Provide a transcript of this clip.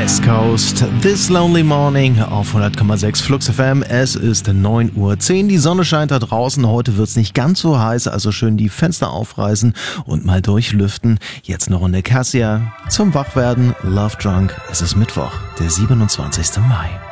West Coast, This Lonely Morning auf 100,6 Flux FM. Es ist 9:10 Uhr. Die Sonne scheint da draußen. Heute wird's nicht ganz so heiß, also schön die Fenster aufreißen und mal durchlüften. Jetzt eine Runde Cassia zum Wachwerden. Love Drunk. Es ist Mittwoch, der 27. Mai.